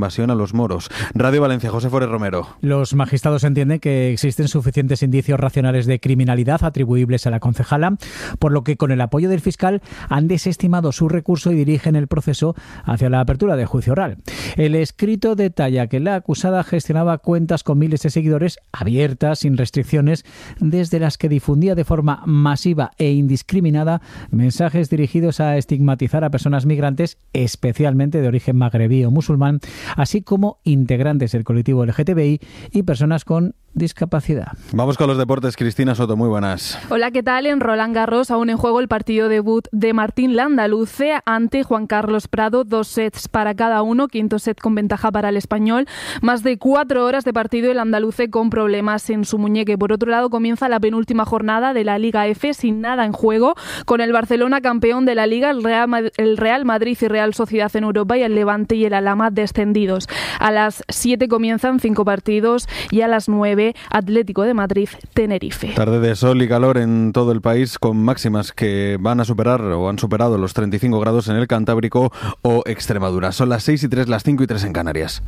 invasión a los moros. Radio Valencia, José Forés Romero. Los magistrados entienden que existen suficientes indicios racionales de criminalidad atribuibles a la concejala, por lo que con el apoyo del fiscal han desestimado su recurso y dirigen el proceso hacia la apertura de juicio oral. El escrito detalla que la acusada gestionaba cuentas con miles de seguidores abiertas, sin restricciones, desde las que difundía de forma masiva e indiscriminada mensajes dirigidos a estigmatizar a personas migrantes, especialmente de origen magrebí o musulmán, así como integrantes del colectivo LGTBI y personas con discapacidad. Vamos con los deportes. Cristina Soto, muy buenas. Hola, ¿qué tal? En Roland Garros aún en juego el partido debut de Martín Landaluce ante Juan Carlos Prado, 2 sets para cada uno, quinto set con ventaja para el español. Más de 4 horas de partido, el andaluce con problemas en su muñeca. Por otro lado, comienza la penúltima jornada de la Liga F sin nada en juego, con el Barcelona campeón de la Liga, el Real Madrid y Real Sociedad en Europa y el Levante y el Alhama descendidos. A las 7 comienzan 5 partidos y a las 9 Atlético de Madrid, Tenerife. Tarde de sol y calor en todo el país, con máximas que van a superar o han superado los 35 grados en el Cantábrico o Extremadura. Son las 6:03, las 5:03 en Canarias.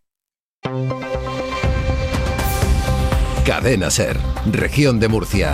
Cadena SER, Región de Murcia.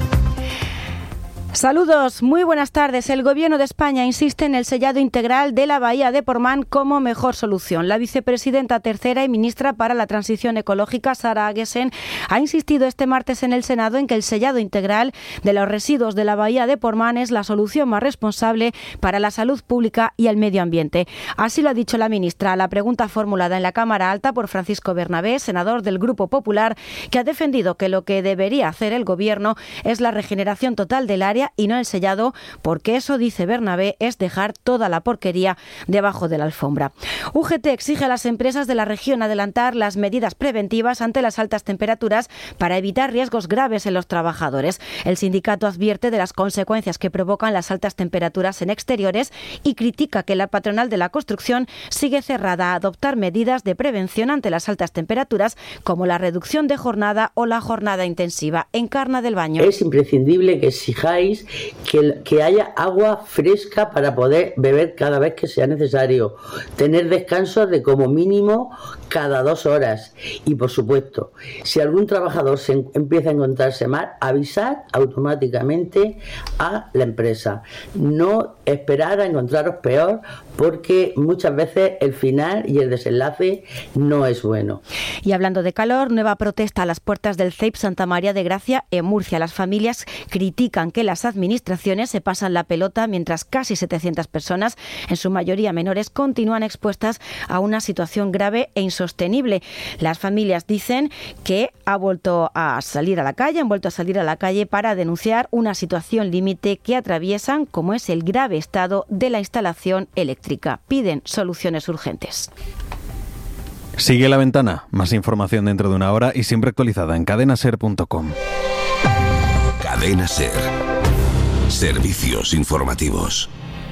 Saludos, muy buenas tardes. El Gobierno de España insiste en el sellado integral de la bahía de Portmán como mejor solución. La vicepresidenta tercera y ministra para la Transición Ecológica, Sara Agesen, ha insistido este martes en el Senado en que el sellado integral de los residuos de la bahía de Portmán es la solución más responsable para la salud pública y el medio ambiente. Así lo ha dicho la ministra a la pregunta formulada en la Cámara Alta por Francisco Bernabé, senador del Grupo Popular, que ha defendido que lo que debería hacer el Gobierno es la regeneración total del área y no el sellado, porque eso, dice Bernabé, es dejar toda la porquería debajo de la alfombra. UGT exige a las empresas de la región adelantar las medidas preventivas ante las altas temperaturas para evitar riesgos graves en los trabajadores. El sindicato advierte de las consecuencias que provocan las altas temperaturas en exteriores y critica que la patronal de la construcción sigue cerrada a adoptar medidas de prevención ante las altas temperaturas, como la reducción de jornada o la jornada intensiva. Encarna del Baño. Es imprescindible que exijáis que haya agua fresca para poder beber cada vez que sea necesario, tener descansos de como mínimo cada 2 horas y, por supuesto, si algún trabajador se empieza a encontrarse mal, avisar automáticamente a la empresa. No esperar a encontraros peor, porque muchas veces el final y el desenlace no es bueno. Y hablando de calor, nueva protesta a las puertas del CEIP Santa María de Gracia en Murcia. Las familias critican que las administraciones se pasan la pelota mientras casi 700 personas, en su mayoría menores, continúan expuestas a una situación grave e insostenible. Las familias dicen que han vuelto a salir a la calle para denunciar una situación límite que atraviesan, como es el grave estado de la instalación eléctrica. Piden soluciones urgentes. Sigue La Ventana. Más información dentro de una hora y siempre actualizada en cadenaser.com. Cadena SER. Servicios informativos.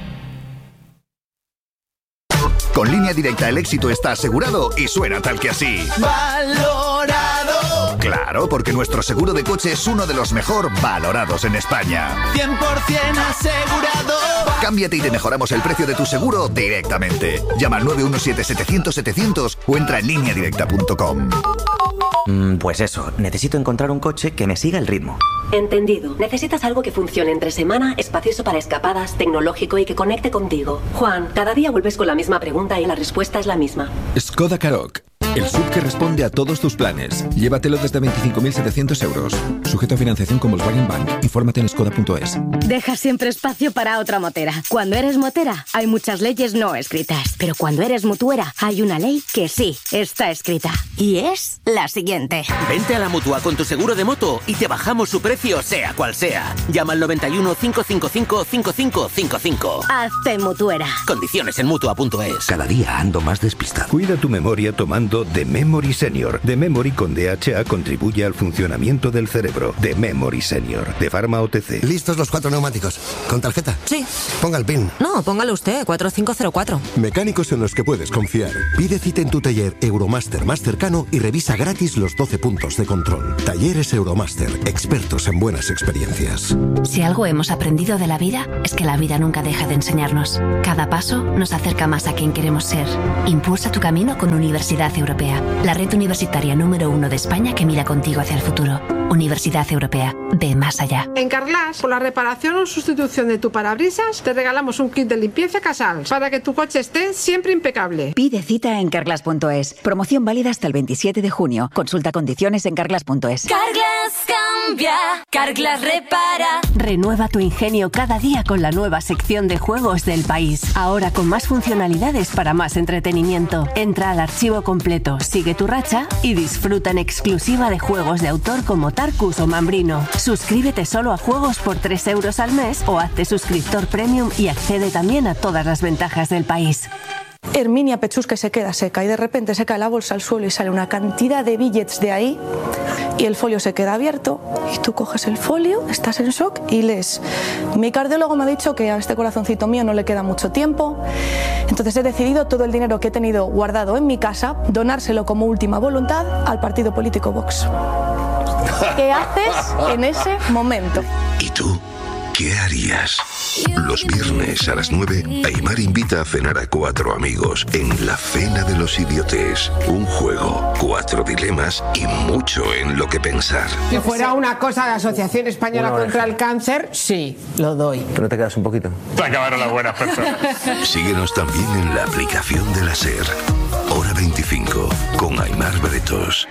Con Línea Directa el éxito está asegurado y suena tal que así. ¡Valorado! Claro, porque nuestro seguro de coche es uno de los mejor valorados en España. 100% asegurado. Cámbiate y te mejoramos el precio de tu seguro directamente. Llama al 917-700-700 o entra en lineadirecta.com. Pues eso, necesito encontrar un coche que me siga el ritmo. Entendido. Necesitas algo que funcione entre semana, espacioso para escapadas, tecnológico y que conecte contigo. Juan, cada día vuelves con la misma pregunta y la respuesta es la misma. Skoda Karoq. El SUV que responde a todos tus planes. Llévatelo desde 25.700 euros. Sujeto a financiación con Volkswagen Bank. Infórmate en skoda.es. Deja siempre espacio para otra motera. Cuando eres motera, hay muchas leyes no escritas. Pero cuando eres mutuera, hay una ley que sí está escrita. Y es la siguiente. Vente a la Mutua con tu seguro de moto y te bajamos su precio, sea cual sea. Llama al 91 555 5555. Hazte mutuera. Condiciones en Mutua.es. Cada día ando más despistado. Cuida tu memoria tomando nuevo The Memory Senior. The Memory con DHA contribuye al funcionamiento del cerebro. The Memory Senior, de Pharma OTC. ¿Listos los 4 neumáticos? ¿Con tarjeta? Sí. Ponga el PIN. No, póngalo usted, 4504. Mecánicos en los que puedes confiar. Pide cita en tu taller Euromaster más cercano y revisa gratis los 12 puntos de control. Talleres Euromaster, expertos en buenas experiencias. Si algo hemos aprendido de la vida, es que la vida nunca deja de enseñarnos. Cada paso nos acerca más a quien queremos ser. Impulsa tu camino con Universidad Europea, la red universitaria número 1 de España que mira contigo hacia el futuro. Universidad Europea, ve más allá. En Carglass, por la reparación o sustitución de tu parabrisas, te regalamos un kit de limpieza Casals para que tu coche esté siempre impecable. Pide cita en carglass.es. Promoción válida hasta el 27 de junio. Consulta condiciones en carglass.es. Carglass cambia, Carglass repara. Renueva tu ingenio cada día con la nueva sección de juegos del país. Ahora con más funcionalidades para más entretenimiento. Entra al archivo completo, sigue tu racha y disfruta en exclusiva de juegos de autor como Tarkus o Mambrino. Suscríbete solo a juegos por 3 euros al mes o hazte suscriptor premium y accede también a todas las ventajas del país. Herminia Pechus que se queda seca y de repente se cae la bolsa al suelo y sale una cantidad de billets de ahí y el folio se queda abierto y tú coges el folio, estás en shock y lees: mi cardiólogo me ha dicho que a este corazoncito mío no le queda mucho tiempo, entonces he decidido todo el dinero que he tenido guardado en mi casa donárselo como última voluntad al partido político Vox. ¿Qué haces en ese momento? ¿Y tú? ¿Qué harías? Los viernes a las 9, Aimar invita a cenar a 4 amigos en La Cena de los Idiotes. Un juego, 4 dilemas y mucho en lo que pensar. Si fuera una cosa de Asociación Española contra el Cáncer, sí, lo doy. ¿Que no te quedas un poquito? Se acabaron las buenas personas. Síguenos también en la aplicación de la SER. Hora 25, con Aimar Bretos.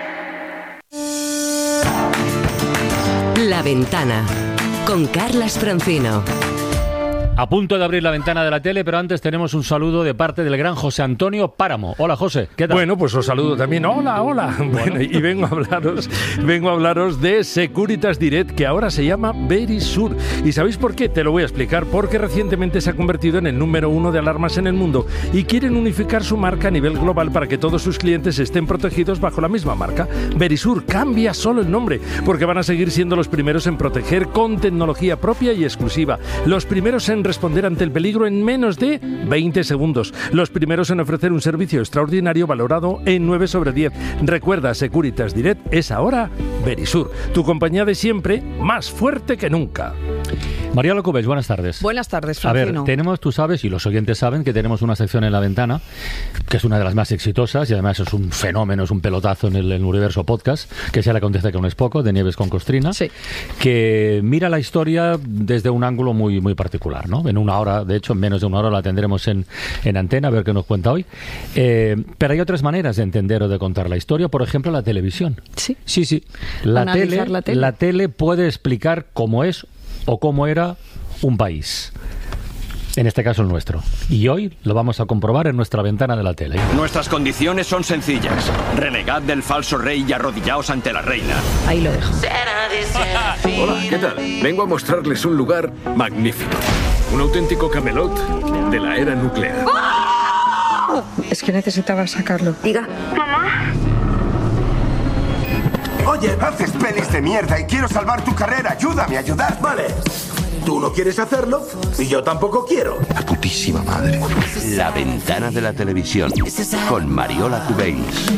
La Ventana, con Carlas Francino. A punto de abrir la ventana de la tele, pero antes tenemos un saludo de parte del gran José Antonio Páramo. Hola, José, ¿qué tal? Bueno, pues os saludo también. Hola. Bueno, y vengo a hablaros de Securitas Direct, que ahora se llama Verisur. ¿Y sabéis por qué? Te lo voy a explicar. Porque recientemente se ha convertido en el número 1 de alarmas en el mundo y quieren unificar su marca a nivel global para que todos sus clientes estén protegidos bajo la misma marca. Verisur cambia solo el nombre, porque van a seguir siendo los primeros en proteger con tecnología propia y exclusiva. Los primeros en responder ante el peligro en menos de 20 segundos. Los primeros en ofrecer un servicio extraordinario valorado en 9 sobre 10. Recuerda, Securitas Direct es ahora Verisur, tu compañía de siempre, más fuerte que nunca. Mariola Cubells, buenas tardes. Buenas tardes, Francino. A ver, tú sabes, y los oyentes saben, que tenemos una sección en La Ventana, que es una de las más exitosas, y además es un fenómeno, es un pelotazo en el universo podcast, que se le acontece que no es poco, de Nieves con Costrina, sí, que mira la historia desde un ángulo muy, muy particular, ¿no? En una hora, de hecho, en menos de una hora la tendremos en antena, a ver qué nos cuenta hoy. Pero hay otras maneras de entender o de contar la historia, por ejemplo, la televisión. Sí. La tele puede explicar cómo es o cómo era un país. En este caso el nuestro. Y hoy lo vamos a comprobar en nuestra ventana de la tele. Nuestras condiciones son sencillas. Renegad del falso rey y arrodillaos ante la reina. Ahí lo dejo. Hola, ¿qué tal? Vengo a mostrarles un lugar magnífico. Un auténtico Camelot de la era nuclear. ¡Oh! Es que necesitaba sacarlo. Diga. Mamá. Oye, haces pelis de mierda y quiero salvar tu carrera. Ayúdame a ayudar. Vale. Tú no quieres hacerlo y yo tampoco quiero. La putísima madre. La ventana de la televisión, con Mariola Cubells.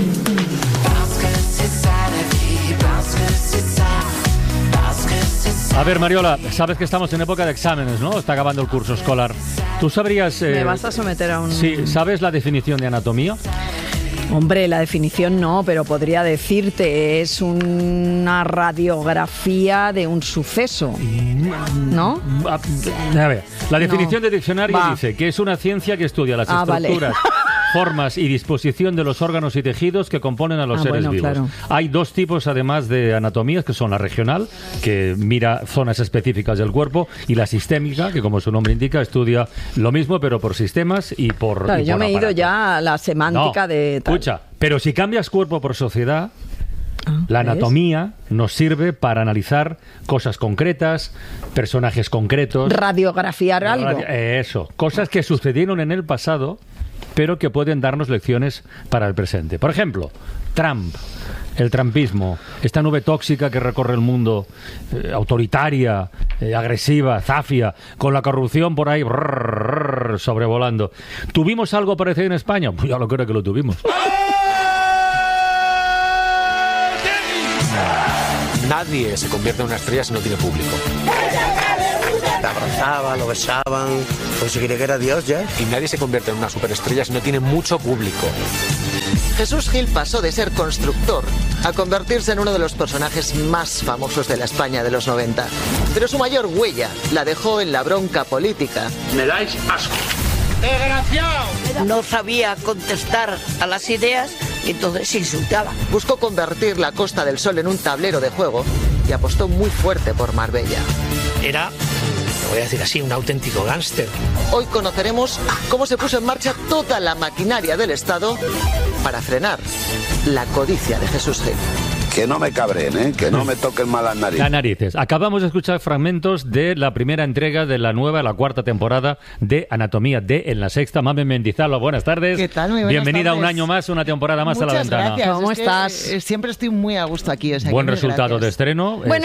A ver, Mariola, sabes que estamos en época de exámenes, ¿no? Está acabando el curso escolar. ¿Tú sabrías...? Me vas a someter a un... Sí, ¿sabes la definición de anatomía? Hombre, la definición no, pero podría decirte, es una radiografía de un suceso, ¿no? A ver, la definición de diccionario dice que es una ciencia que estudia las estructuras, formas y disposición de los órganos y tejidos que componen a los seres vivos. Claro. Hay dos tipos, además, de anatomías, que son la regional, que mira zonas específicas del cuerpo, y la sistémica, que como su nombre indica, estudia lo mismo, pero por sistemas y por... Claro, yo me he ido ya a la semántica de... Tal. Escucha, pero si cambias cuerpo por sociedad... La anatomía nos sirve para analizar cosas concretas, personajes concretos. Radiografiar algo. Eso, cosas que sucedieron en el pasado pero que pueden darnos lecciones para el presente. Por ejemplo, Trump, el trumpismo, esta nube tóxica que recorre el mundo, autoritaria, agresiva, zafia, con la corrupción por ahí sobrevolando. ¿Tuvimos algo parecido en España? Pues ya lo creo que lo tuvimos. Nadie se convierte en una estrella si no tiene público. Te abrazaban, lo besaban, pues si quería que era Dios ya. Y nadie se convierte en una superestrella si no tiene mucho público. Jesús Gil pasó de ser constructor a convertirse en uno de los personajes más famosos de la España de los 90. Pero su mayor huella la dejó en la bronca política. Me dais asco. ¡Desgraciado! No sabía contestar a las ideas, entonces se insultaba. Buscó convertir la Costa del Sol en un tablero de juego y apostó muy fuerte por Marbella. Era, lo voy a decir así, un auténtico gángster. Hoy conoceremos cómo se puso en marcha toda la maquinaria del Estado para frenar la codicia de Jesús Gil. Que no me cabreen, que no me toquen mal las narices. Las narices. Acabamos de escuchar fragmentos de la primera entrega de la cuarta temporada de Anatomía D en La Sexta. Mamen Mendizábal, buenas tardes. ¿Qué tal? Muy buenas Bienvenida tardes. un año más, una temporada más Muchas a la ventana. Gracias. ¿Cómo estás? Siempre estoy muy a gusto aquí. O sea, Buen que resultado gracias. de estreno, Bueno,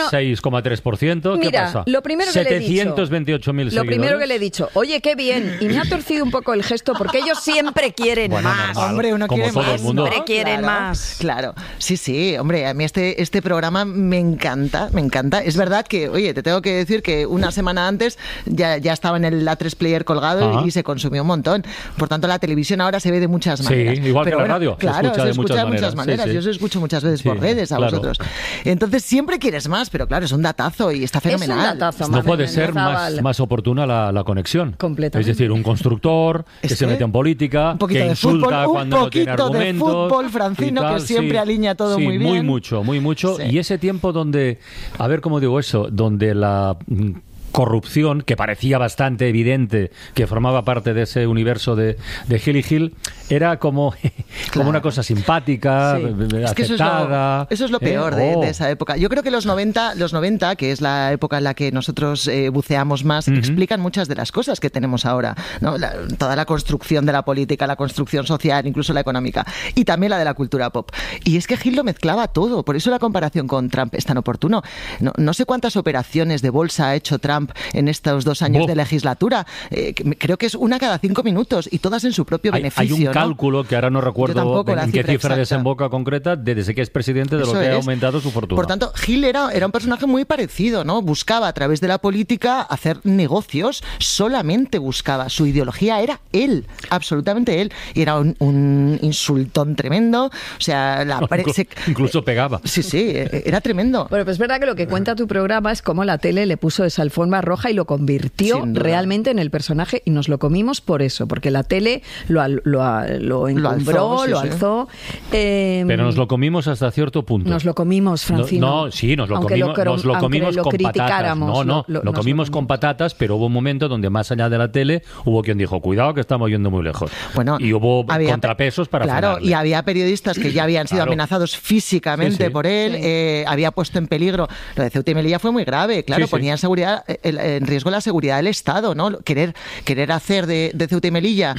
6,3%. ¿Qué mira, pasa? lo primero que le he dicho, 728.000 seguidores. Lo primero que le he dicho, oye, qué bien, y me ha torcido un poco el gesto porque ellos siempre quieren Bueno, más. normal, Hombre, uno como quiere todo más. el mundo. Siempre quieren Claro, más. Claro, sí, hombre, a mí este programa me encanta. Es verdad que, oye, te tengo que decir que una semana antes ya estaba en el A3 Player colgado y se consumió un montón. Por tanto, la televisión ahora se ve de muchas maneras. Sí, igual Pero que la bueno, radio. Claro, se escucha de muchas Sí, maneras. sí. Yo os escucho muchas veces Sí, por redes a claro. vosotros. Entonces, siempre quieres más, pero claro, es un datazo y está fenomenal. Es un datazo, No Mamen puede ser Mendizábal. más oportuna la conexión. Completamente. Es decir, un constructor que se mete en política, un poquito que de insulta fútbol, cuando no tiene un poquito de argumentos. fútbol, Francino, y tal, que siempre alinea todo muy bien. Muy mucho. Sí. Y ese tiempo donde, a ver cómo digo eso, donde la corrupción, que parecía bastante evidente que formaba parte de ese universo de Gil y Gil, era como una cosa simpática, Es que aceptada. eso es lo peor de esa época. Yo creo que los 90, que es la época en la que nosotros buceamos más, explican muchas de las cosas que tenemos ahora, ¿no? Toda la construcción de la política, la construcción social, incluso la económica, y también la de la cultura pop. Y es que Gil lo mezclaba todo, por eso la comparación con Trump es tan oportuno. No sé cuántas operaciones de bolsa ha hecho Trump en estos 2 años de legislatura. Creo que es una cada 5 minutos y todas en su propio beneficio. Hay un cálculo que ahora no recuerdo en qué cifra desemboca concreta desde que es presidente de Eso lo que ha es. aumentado su fortuna. Por tanto, Gil era un personaje muy parecido, ¿no? Buscaba a través de la política hacer negocios, solamente buscaba. Su ideología era él, absolutamente él. Y era un insultón tremendo. O sea, incluso pegaba. Sí, era tremendo. Bueno, pues es verdad que lo que cuenta tu programa es cómo la tele le puso esa alfombra roja y lo convirtió realmente en el personaje, y nos lo comimos por eso, porque la tele lo encumbró, lo alzó. Pero nos lo comimos hasta cierto punto. Nos lo comimos, Francino. Nos lo comimos con patatas. Lo comimos con patatas, pero hubo un momento donde más allá de la tele hubo quien dijo, cuidado que estamos yendo muy lejos. Bueno, y hubo contrapesos para frenarle. Y había periodistas que ya habían sido amenazados físicamente por él, había puesto en peligro. Lo de Ceuta y Melilla fue muy grave, ponía en riesgo la seguridad del Estado, ¿no? Querer hacer de Ceuta y Melilla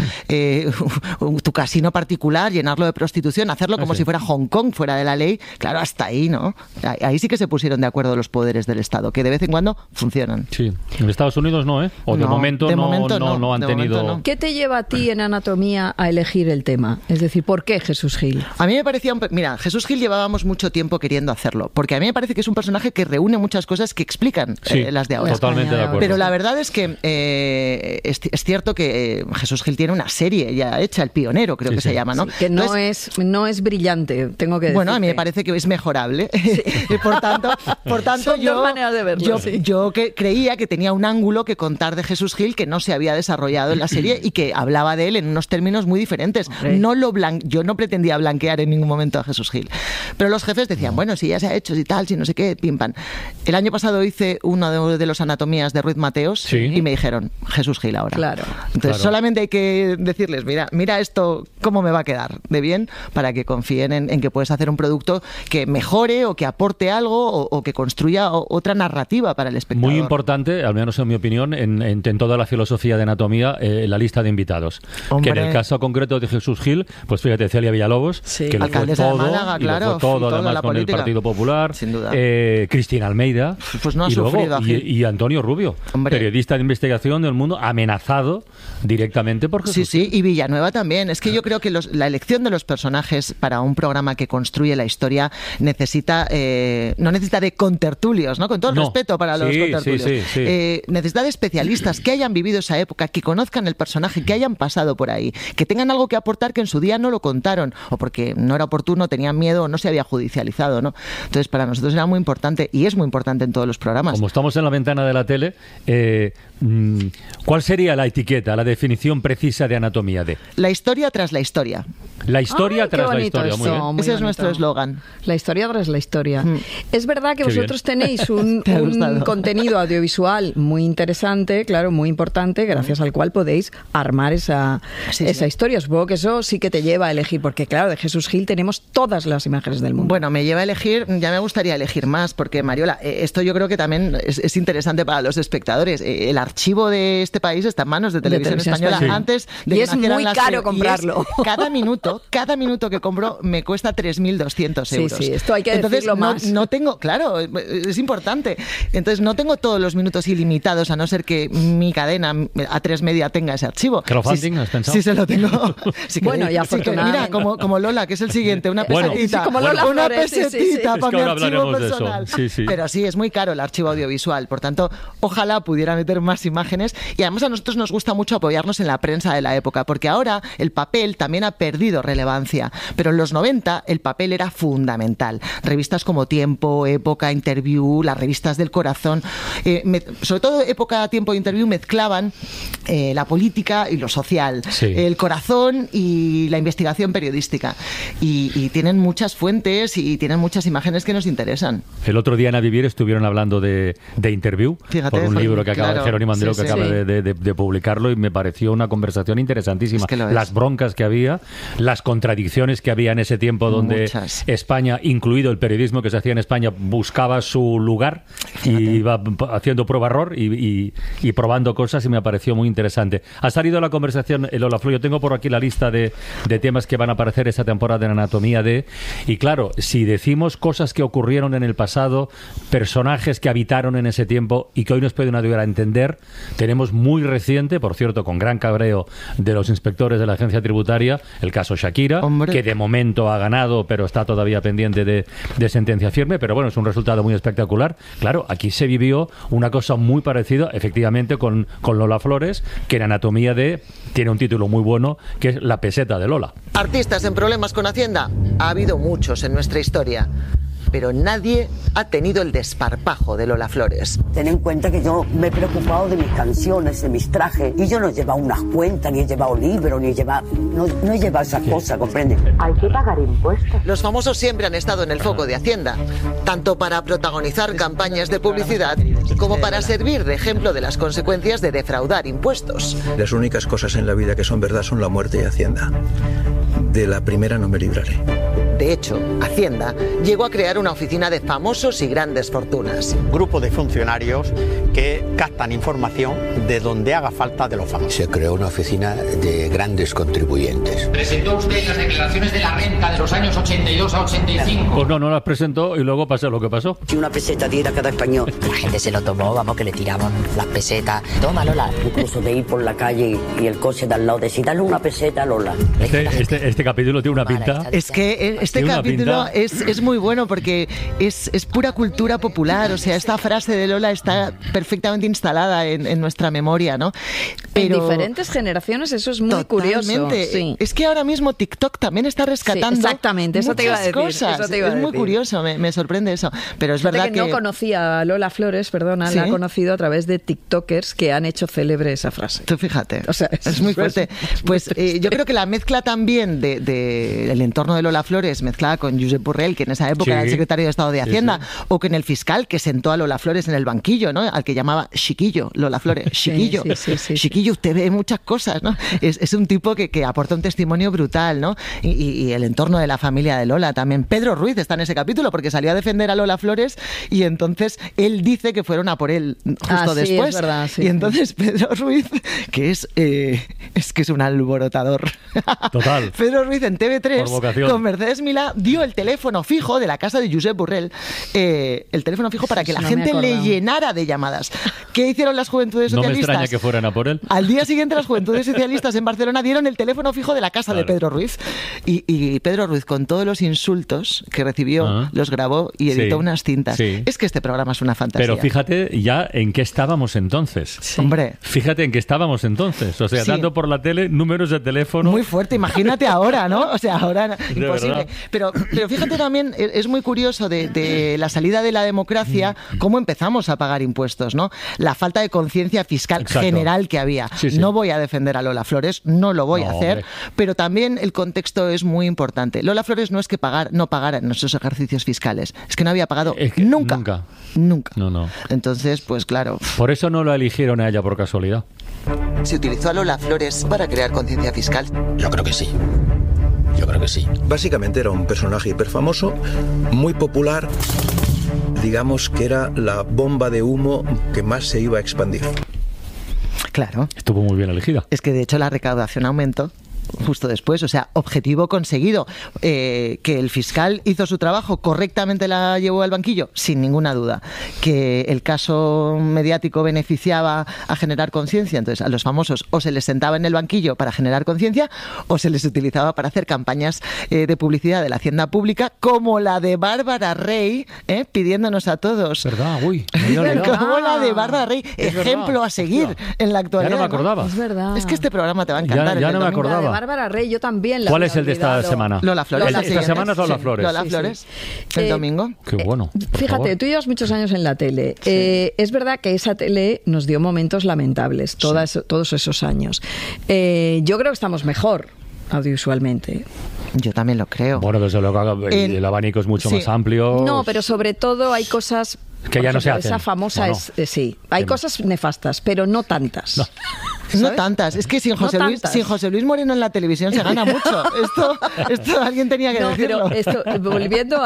tu casino particular, llenarlo de prostitución, hacerlo como si fuera Hong Kong, fuera de la ley, claro, hasta ahí, ¿no? Ahí sí que se pusieron de acuerdo los poderes del Estado, que de vez en cuando funcionan. Sí, en Estados Unidos no, ¿eh? O de momento no han tenido... ¿Qué te lleva a ti en Anatomía a elegir el tema? Es decir, ¿por qué Jesús Gil? A mí me parecía... Mira, Jesús Gil llevábamos mucho tiempo queriendo hacerlo, porque a mí me parece que es un personaje que reúne muchas cosas que explican las de ahora. Totalmente de acuerdo. Pero la verdad es que es cierto que Jesús Gil tiene una serie ya hecha, El Pionero, creo que se llama, ¿no? Sí, que no es brillante, tengo que decir. Bueno, a mí me parece que es mejorable. Por tanto son dos maneras de verlo. Yo creía que tenía un ángulo que contar de Jesús Gil que no se había desarrollado en la serie y que hablaba de él en unos términos muy diferentes. Yo no pretendía blanquear en ningún momento a Jesús Gil. Pero los jefes decían, bueno, si ya se ha hecho, si tal, si no sé qué, pim pam. El año pasado hice uno de los Anatomías de Ruiz Mateos y me dijeron, Jesús Gil ahora. Claro. Entonces solamente hay que decirles, mira esto cómo me va a quedar de bien, para que confíen en que puedes hacer un producto que mejore o que aporte algo o que construya otra narrativa para el espectador. Muy importante, al menos en mi opinión, en toda la filosofía de anatomía, la lista de invitados. Hombre. Que en el caso concreto de Jesús Gil, pues fíjate, Celia Villalobos, que lo fue todo, Málaga, claro, lo fue todo además con política. El Partido Popular, sin duda. Cristina Almeida, pues no ha y sufrido luego, y Antonio Rubio, periodista de investigación del Mundo, amenazado directamente por Jesús. Sí, y Villanueva también. Es que yo creo que la elección de los personajes para un programa que construye la historia necesita, no necesita de contertulios, ¿no? Con todo el respeto para los contertulios. Necesita de especialistas que hayan vivido esa época, que conozcan el personaje, que hayan pasado por ahí, que tengan algo que aportar que en su día no lo contaron, o porque no era oportuno, tenían miedo o no se había judicializado, ¿no? Entonces, para nosotros era muy importante, y es muy importante en todos los programas. Como estamos en la ventana de la tele, ¿cuál sería la etiqueta, la definición precisa de anatomía de? La historia tras la historia. La historia tras la historia, muy bien. Ese es nuestro eslogan. La historia tras la historia. Es verdad que vosotros tenéis un contenido audiovisual muy interesante, claro, muy importante, gracias al cual podéis armar esa historia. Supongo que eso sí que te lleva a elegir, porque claro, de Jesús Gil tenemos todas las imágenes del mundo. Bueno, me lleva a elegir, ya me gustaría elegir más, porque Mariola, esto yo creo que también es interesante para los espectadores. El archivo de este país está en manos de Televisión Española antes de y que es muy caro comprarlo. Cada minuto que compro me cuesta 3.200 euros. Sí, esto hay que decirlo más. No tengo, claro, es importante. Entonces no tengo todos los minutos ilimitados, a no ser que mi cadena A3 Media tenga ese archivo. ¿Crowdfunding has pensado? Sí, se lo tengo. Bueno, ya afortunadamente. Mira, como Lola, que es el siguiente, una pesetita. Como Lola una Flores, pesetita para mi archivo hablaremos personal. De eso. Sí. Pero sí, es muy caro el archivo audiovisual. Por tanto, ojalá pudiera meter más imágenes. Y además a nosotros nos gusta mucho apoyarnos en la prensa de la época, porque ahora el papel también ha perdido relevancia. Pero en los 90 el papel era fundamental. Revistas como Tiempo, Época, Interview, las revistas del corazón, sobre todo Época, Tiempo e Interview mezclaban la política y lo social, el corazón y la investigación periodística. Y tienen muchas fuentes y tienen muchas imágenes que nos interesan. El otro día en A Vivir estuvieron hablando de Interview, por un libro que acaba de Jerónimo Andreu, que acaba de publicarlo, y me pareció una conversación interesantísima. Es que las broncas que había, las contradicciones que había en ese tiempo donde España, incluido el periodismo que se hacía en España, buscaba su lugar y iba haciendo prueba-error y probando cosas, y me pareció muy interesante. Ha salido la conversación, Lola Flor, yo tengo por aquí la lista de temas que van a aparecer esta temporada en Anatomía de... Y claro, si decimos cosas que ocurrieron en el pasado, personajes que habitaron en ese tiempo y que hoy nos pueden ayudar a entender, tenemos muy reciente, por cierto, con gran cabreo de los inspectores de la agencia tributaria, el caso Shakira, que de momento ha ganado, pero está todavía pendiente de sentencia firme, pero bueno, es un resultado muy espectacular. Claro, aquí se vivió una cosa muy parecida, efectivamente, con Lola Flores, que en Anatomía de tiene un título muy bueno, que es La peseta de Lola. ¿Artistas en problemas con Hacienda? Ha habido muchos en nuestra historia, pero nadie ha tenido el desparpajo de Lola Flores. Ten en cuenta que yo me he preocupado de mis canciones, de mis trajes, y yo no he llevado unas cuentas, ni he llevado libros, ni he llevado... No he llevado esas cosas, ¿comprende? Hay que pagar impuestos. Los famosos siempre han estado en el foco de Hacienda, tanto para protagonizar campañas de publicidad como para servir de ejemplo de las consecuencias de defraudar impuestos. Las únicas cosas en la vida que son verdad son la muerte y Hacienda. De la primera no me libraré. De hecho, Hacienda llegó a crear una oficina de famosos y grandes fortunas. Grupo de funcionarios que captan información de donde haga falta de los famosos. Se creó una oficina de grandes contribuyentes. ¿Presentó usted las declaraciones de la renta de los años 82 a 85? Pues no las presentó y luego pasó lo que pasó. Si una peseta diera cada español. La gente se lo tomó, vamos, que le tiraban las pesetas. Toma, Lola. Incluso de ir por la calle y el coche de al lado, decir, dale una peseta a Lola. Este capítulo tiene una pinta. Es que este capítulo es muy bueno porque es pura cultura popular. O sea, esta frase de Lola está perfectamente instalada en nuestra memoria, ¿no? Pero en diferentes generaciones eso es muy curioso. Sí. Es que ahora mismo TikTok también está rescatando exactamente, eso te iba a decir, cosas. Eso te iba a decir. Muy curioso, me sorprende eso. Pero es verdad que no conocía a Lola Flores, perdona, ¿sí? La ha conocido a través de TikTokers que han hecho célebre esa frase. Tú fíjate, o sea, es muy fuerte. Pues yo creo que la mezcla también de el entorno de Lola Flores mezclada con Josep Borrell, que en esa época era el secretario de Estado de Hacienda, o con el fiscal que sentó a Lola Flores en el banquillo, ¿no? Al que llamaba Chiquillo, Lola Flores, Chiquillo. Chiquillo oye, usted ve muchas cosas, ¿no? Es un tipo que aporta un testimonio brutal, ¿no? Y el entorno de la familia de Lola también. Pedro Ruiz está en ese capítulo porque salió a defender a Lola Flores y entonces él dice que fueron a por él justo después. Es verdad, sí. Y entonces Pedro Ruiz, que es que es un alborotador. Total. Pedro Ruiz en TV3 con Mercedes Milá dio el teléfono fijo de la casa de Josep Borrell, el teléfono fijo para que la gente le llenara de llamadas. ¿Qué hicieron las Juventudes Socialistas? No me extraña que fueran a por él. Al día siguiente las Juventudes Socialistas en Barcelona dieron el teléfono fijo de la casa de Pedro Ruiz y Pedro Ruiz con todos los insultos que recibió los grabó y editó unas cintas. Sí. Es que este programa es una fantasía. Pero fíjate ya en qué estábamos entonces. Sí. Hombre. Fíjate en qué estábamos entonces. O sea, dando por la tele números de teléfono. Muy fuerte, imagínate ahora, ¿no? O sea, ahora imposible. Pero fíjate también, es muy curioso de la salida de la democracia, cómo empezamos a pagar impuestos, ¿no? La falta de conciencia fiscal general que había. Sí. No voy a defender a Lola Flores, no lo voy a hacer, pero también el contexto es muy importante. Lola Flores no es que no pagara en nuestros ejercicios fiscales, es que no había pagado nunca. No. Entonces, pues claro. Por eso no la eligieron a ella por casualidad. ¿Se utilizó a Lola Flores para crear conciencia fiscal? Yo creo que sí. Básicamente era un personaje hiperfamoso, muy popular. Digamos que era la bomba de humo que más se iba a expandir. Claro. Estuvo muy bien elegida. Es que de hecho la recaudación aumentó justo después, o sea, objetivo conseguido. Que el fiscal hizo su trabajo, correctamente la llevó al banquillo, sin ninguna duda. Que el caso mediático beneficiaba a generar conciencia, entonces a los famosos o se les sentaba en el banquillo para generar conciencia o se les utilizaba para hacer campañas de publicidad de la hacienda pública, como la de Bárbara Rey, pidiéndonos a todos. ¿Verdad? Uy. Como la de Bárbara Rey, ejemplo a seguir en la actualidad. Ya no me acordaba. ¿no? Es verdad. Es que este programa te va a encantar. Ya no me acordaba. Bárbara Rey, yo también la ¿Cuál es el de esta semana? Lola Flores. Esta semana es Lola Flores. Lola Flores. El domingo. Qué bueno. Fíjate, tú llevas muchos años en la tele. Es verdad que esa tele nos dio momentos lamentables, todos esos años. Yo creo que estamos mejor audiovisualmente. Yo también lo creo. Bueno, desde luego el abanico es mucho más amplio. No, pero sobre todo hay cosas que ya no se hacen. Esa famosa hay cosas nefastas, pero no tantas. No tantas. Es que sin José Luis Moreno en la televisión se gana mucho. Esto alguien tenía que decirlo. Pero volviendo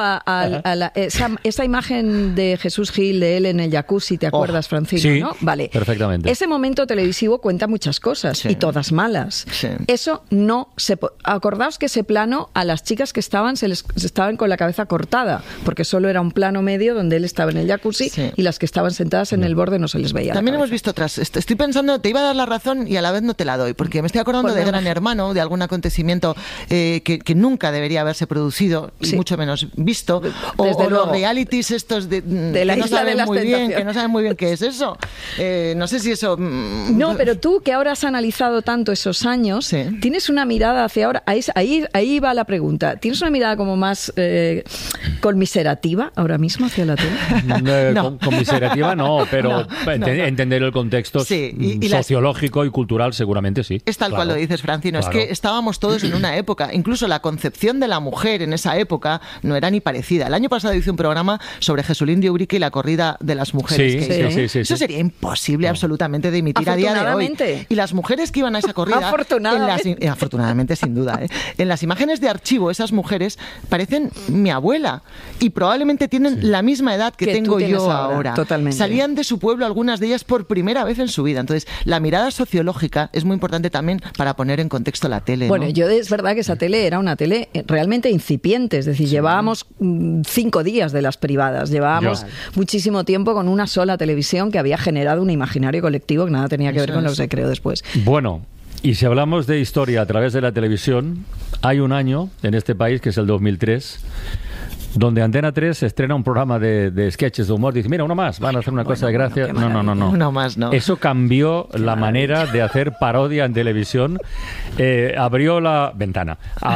a esa imagen de Jesús Gil, de él en el jacuzzi, ¿te acuerdas, Francino? Sí, ¿no? Vale. Perfectamente. Ese momento televisivo cuenta muchas cosas y todas malas. Sí. Eso no se... Acordaos que ese plano a las chicas que estaban estaban con la cabeza cortada, porque solo era un plano medio donde él estaba en el jacuzzi y las que estaban sentadas en el borde no se les veía. También hemos visto otras. Estoy pensando, te iba a dar la razón y a la vez no te la doy, porque me estoy acordando de Gran Hermano, de algún acontecimiento que nunca debería haberse producido y mucho menos visto, o los realities estos de la que no saben muy bien, que no saben muy bien qué es eso. No sé si eso... No, pero tú que ahora has analizado tanto esos años, tienes una mirada hacia ahora, ahí va la pregunta, ¿tienes una mirada como más conmiserativa ahora mismo hacia la tele? No. Conmiserativa no, pero entender el contexto sociológico y cultural seguramente sí. Es tal cual lo dices, Francino. Es que estábamos todos en una época, incluso la concepción de la mujer en esa época no era ni parecida. El año pasado hice un programa sobre Jesulín de Ubrique y la corrida de las mujeres. Eso sería imposible absolutamente de emitir a día de hoy. Y las mujeres que iban a esa corrida, afortunadamente sin duda, en las imágenes de archivo, esas mujeres parecen mi abuela y probablemente tienen la misma edad que tengo yo ahora. Totalmente. Salían de su pueblo algunas de ellas por primera vez en su vida. Entonces, la mirada sociológica es muy importante también para poner en contexto la tele. Bueno, es verdad que esa tele era una tele realmente incipiente, es decir, llevábamos 5 días de las privadas, llevábamos muchísimo tiempo con una sola televisión que había generado un imaginario colectivo que nada tenía que ver con lo que se creó después. Bueno, y si hablamos de historia a través de la televisión, hay un año en este país, que es el 2003, donde Antena 3 estrena un programa de sketches de humor. Dice, mira, uno más, van a hacer una cosa de gracia. No. Uno más, no. Eso cambió la manera de hacer parodia en televisión. Abrió la ventana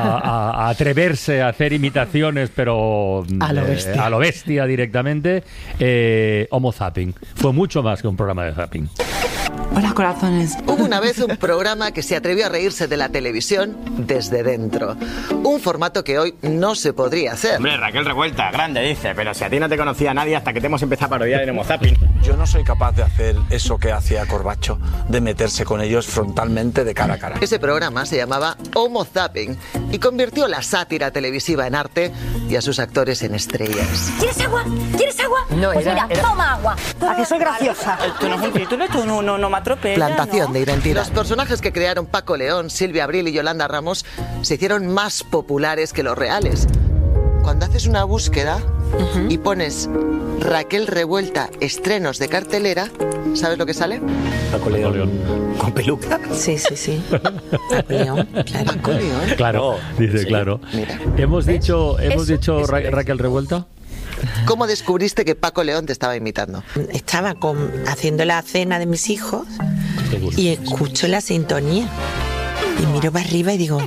a atreverse a hacer imitaciones, pero a lo bestia directamente. Homo Zapping. Fue mucho más que un programa de zapping. Hola, corazones. Hubo una vez un programa que se atrevió a reírse de la televisión desde dentro. Un formato que hoy no se podría hacer. Hombre, Raquel Revuelta, grande, dice, pero si a ti no te conocía nadie hasta que te hemos empezado a parodiar en Homo Zapping. Yo no soy capaz de hacer eso que hacía Corbacho, de meterse con ellos frontalmente de cara a cara. Ese programa se llamaba Homo Zapping y convirtió la sátira televisiva en arte y a sus actores en estrellas. ¿Quieres agua? ¿Quieres agua? No, pues mira, toma agua. ¿A que soy graciosa? Tú no es un título, tú no me atropellas. Plantación de identidad. Los personajes que crearon Paco León, Silvia Abril y Yolanda Ramos se hicieron más populares que los reales. Cuando haces una búsqueda y pones Raquel Revuelta estrenos de cartelera, ¿sabes lo que sale? Paco León. ¿Con peluca? Sí. Paco León, claro. Paco León. Claro, dice sí. claro. Mira. Hemos dicho Raquel Revuelta. ¿Cómo descubriste que Paco León te estaba imitando? Estaba haciendo la cena de mis hijos y escucho la sintonía. Y miro para arriba y digo,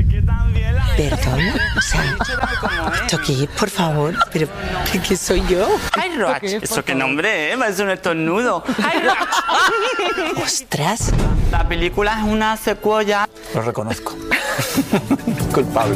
perdona, o sea, ¿esto qué es, por favor? ¿Pero qué soy yo? ¡Ay, Roach! ¿Eso qué nombre es? Es un estornudo. ¡Ay, Roach! ¡Ostras! La película es una secuela. Lo reconozco. Culpable.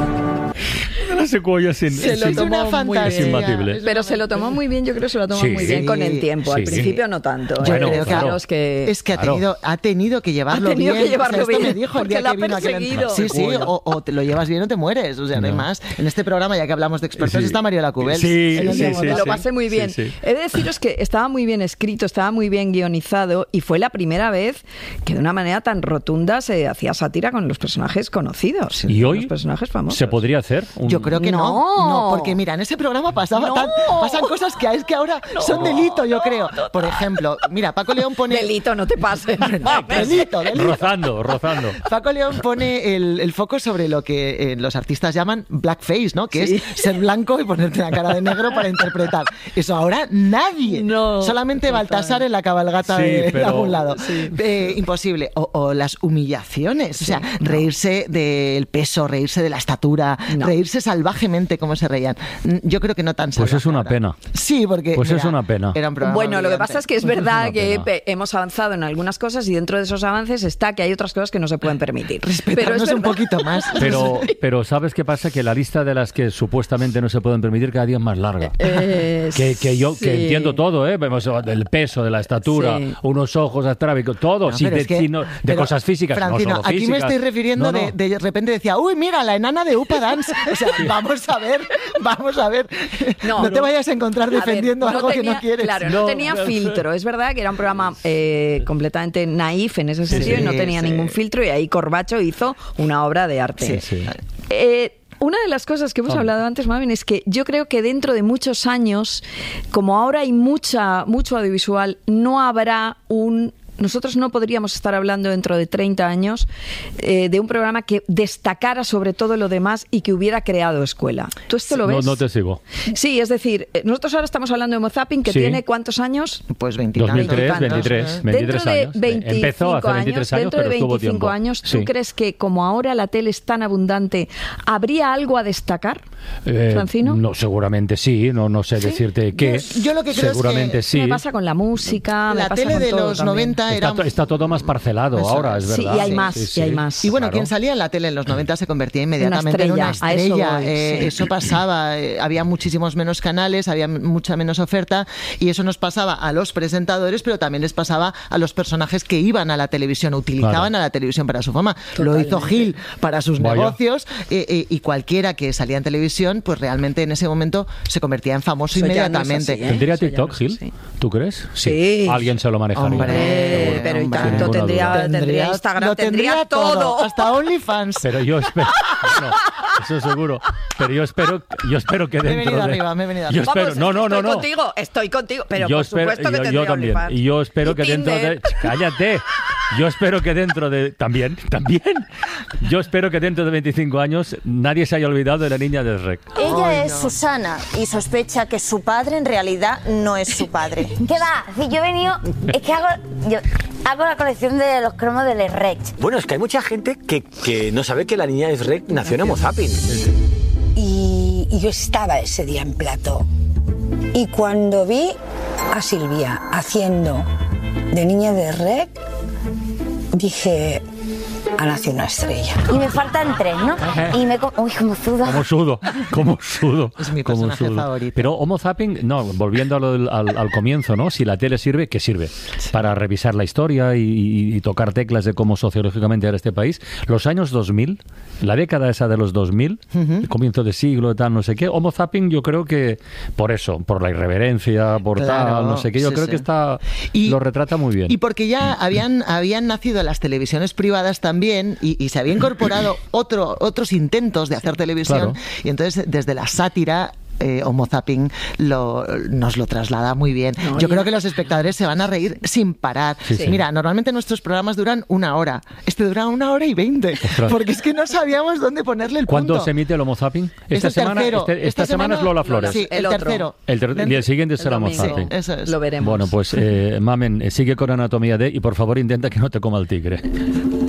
La secuoya se lo tomó muy bien. Es imbatible. Pero se lo tomó muy bien, yo creo que se lo tomó muy bien con el tiempo. Al principio no tanto. Yo creo que es que ha tenido que llevarlo bien. Esto me dijo el día que vino aquí. Sí, o te lo llevas bien o te mueres. O sea, además, en este programa, ya que hablamos de expertos, está Mariola Cubel. Me lo pasé muy bien. He de deciros que estaba muy bien escrito, estaba muy bien guionizado y fue la primera vez que de una manera tan rotunda se hacía sátira con los personajes conocidos. ¿Y hoy los personajes famosos. se podría hacer? Yo creo que no, porque mira, en ese programa pasan cosas que ahora son delito, yo creo. Por ejemplo, mira, Paco León pone... Delito, no te pases. delito. Rozando. Paco León pone el foco sobre lo que los artistas llaman blackface, ¿no? Que es ser blanco y ponerte la cara de negro para interpretar. Eso ahora nadie. Solamente Baltasar en la cabalgata de algún lado. Imposible. O las humillaciones. O sea, reírse del peso, reírse de la estatura, reírse salvajemente como se reían. Yo creo que no tan salvaje. Pues es una pena. Sí, porque es una pena. Era un programa bueno, lo que pasa es que es verdad que pena. hemos avanzado en algunas cosas y dentro de esos avances está que hay otras cosas que no se pueden permitir. Respetarnos un poquito más. Pero ¿sabes qué pasa? Que la lista de las que supuestamente no se pueden permitir cada día es más larga. Que yo entiendo todo, del peso, de la estatura, unos ojos astrábicos, todo, de cosas físicas, Francino, no solo aquí físicas. me estoy refiriendo de repente decía, uy, mira, la enana de Upa Dance. O sea, vamos a ver. No te vayas a encontrar defendiendo algo que no quieres. Claro, no tenía filtro. Es verdad que era un programa completamente naif en ese sentido y no tenía ningún filtro y ahí Corbacho hizo una obra de arte. Una de las cosas que hemos hablado antes, Mamen, es que yo creo que dentro de muchos años, como ahora hay mucho audiovisual, no habrá nosotros no podríamos estar hablando dentro de 30 años de un programa que destacara sobre todo lo demás y que hubiera creado escuela. ¿Tú esto lo ves? No te sigo. Sí, es decir, nosotros ahora estamos hablando de Homo Zapping, que tiene ¿cuántos años? Pues 23 años. Dentro de 25 Empezó hace 23 años, dentro de 25 años, ¿tú crees que como ahora la tele es tan abundante, habría algo a destacar, Francino? No, seguramente sí, no sé decirte qué. Yo lo que creo seguramente es que me pasa con la música, la tele de los 90 está todo más parcelado ahora, es verdad. Sí, y hay más. Y bueno, quien salía en la tele en los 90 se convertía inmediatamente en una estrella. Eso pasaba, había muchísimos menos canales, había mucha menos oferta y eso nos pasaba a los presentadores, pero también les pasaba a los personajes que iban a la televisión, utilizaban a la televisión para su fama. Lo hizo Gil para sus negocios y cualquiera que salía en televisión, pues realmente en ese momento se convertía en famoso inmediatamente. ¿Tendría TikTok, Gil? ¿Tú crees? Sí. Alguien se lo manejaría. Hombre, pero y tanto tendría Instagram, tendría todo. Hasta OnlyFans. Pero yo espero, eso seguro. Pero yo espero que dentro me he venido arriba. Yo espero, no. Estoy contigo, pero yo por supuesto que tendría OnlyFans. Y yo espero que dentro de... ¡Cállate! Yo espero que dentro de... También. Yo espero que dentro de 25 años nadie se haya olvidado de la niña del REC. Ella es Susana y sospecha que su padre en realidad no es su padre. ¿Qué va? Si yo he venido... Es que hago la colección de los cromos del REC. Bueno, es que hay mucha gente que no sabe que la niña del REC nació en Homo Zapping. Y yo estaba ese día en plató. Y cuando vi a Silvia haciendo de niña de Rec, dije, ha nacido una estrella. Y me faltan 3, ¿no? Y me... Uy, como sudo. Como sudo. Es mi personaje favorito. Pero Homo zapping, no, volviendo al comienzo, ¿no? Si la tele sirve, ¿qué sirve? Para revisar la historia y tocar teclas de cómo sociológicamente era este país. Los años 2000, la década esa de los 2000, el comienzo de siglo, tal, no sé qué, Homo zapping yo creo que por eso, por la irreverencia, por tal, no sé qué, yo creo que lo retrata muy bien. Y porque ya habían nacido las televisiones privadas también y se había incorporado otros intentos de hacer televisión, y entonces desde la sátira Homo zapping nos lo traslada muy bien. Yo creo que los espectadores se van a reír sin parar. Mira, normalmente nuestros programas duran 1 hora. Este dura 1 hora y 20. Porque es que no sabíamos dónde ponerle el punto. ¿Cuándo se emite el Homo zapping? Esta semana es Lola Flores. Sí, el tercero. Y el siguiente será Homo zapping. Eso es. Lo veremos. Bueno, pues Mamen, sigue con Anatomía D y por favor intenta que no te coma el tigre.